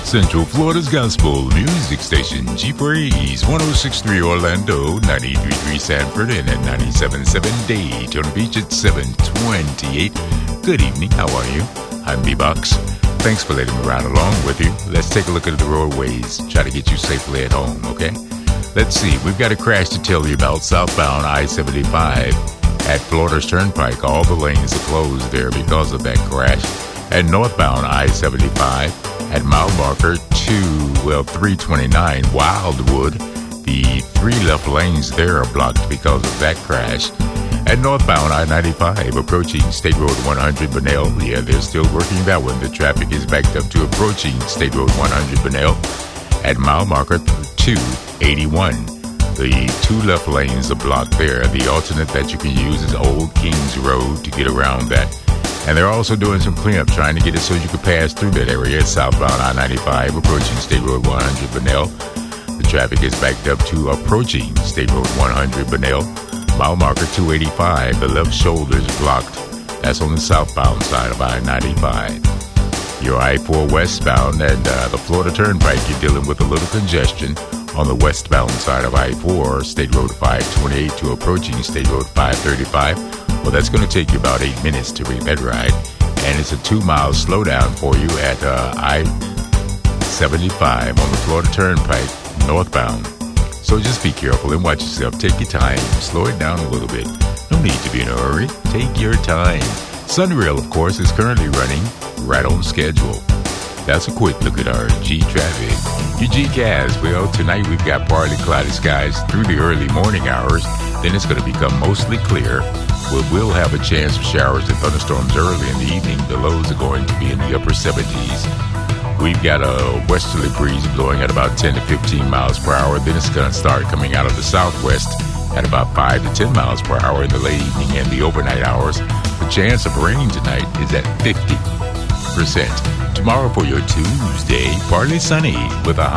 Central Florida's gospel music station, G-Praise, 106.3 Orlando, 93.3 Sanford, and at 97.7 Daytona Beach at 7:28. Good evening, how are you? I'm B-Box. Thanks for letting me ride along with you. Let's take a look at the roadways, try to get you safely at home, okay? Let's see, we've got a crash to tell you about southbound I-75 at Florida's Turnpike. All the lanes are closed there because of that crash. And northbound I-75 at mile marker 329 Wildwood. The three left lanes there are blocked because of that crash. And northbound I-95 approaching State Road 100 Bunnell. Yeah, they're still working that one. The traffic is backed up to approaching State Road 100 Bunnell at mile marker 281. The two left lanes are blocked there. The alternate that you can use is Old Kings Road to get around that. And they're also doing some cleanup, trying to get it so you can pass through that area. Southbound I-95 approaching State Road 100 Bunnell. The traffic is backed up to approaching State Road 100 Bunnell. Mile marker 285, the left shoulder is blocked. That's on the southbound side of I-95. Your I-4 westbound and the Florida Turnpike, you're dealing with a little congestion on the westbound side of I-4, State Road 528 to approaching State Road 535. Well, that's going to take you about 8 minutes to read that ride. And it's a 2-mile slowdown for you at I-75 on the Florida Turnpike, northbound. So just be careful and watch yourself. Take your time. Slow it down a little bit. No need to be in a hurry. Take your time. Sunrail, of course, is currently running right on schedule. That's a quick look at our G-Traffic. Your G-Cast, well, tonight we've got partly cloudy skies through the early morning hours. Then it's going to become mostly clear. We'll have a chance of showers and thunderstorms early in the evening. The lows are going to be in the upper 70s. We've got a westerly breeze blowing at about 10 to 15 miles per hour. Then it's going to start coming out of the southwest at about 5 to 10 miles per hour in the late evening and the overnight hours. The chance of rain tonight is at 50%. Tomorrow for your Tuesday, partly sunny with a